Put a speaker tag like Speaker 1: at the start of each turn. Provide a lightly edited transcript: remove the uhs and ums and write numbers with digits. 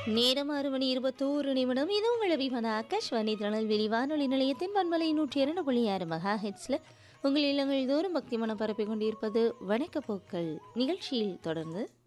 Speaker 1: நேரம் 6:21 இது உங்கள் அபிமான ஆகாஷ்வாணி திருநெல்வேலி வானொலி நிலையத்தின் பண்பலை 102.6 மெகா ஹெட்ஸில் உங்கள் இல்லங்கள் தோறும் பக்தி மனம் பரப்பிக் கொண்டிருப்பது வணக்கப்போக்கள் நிகழ்ச்சியில் தொடர்ந்து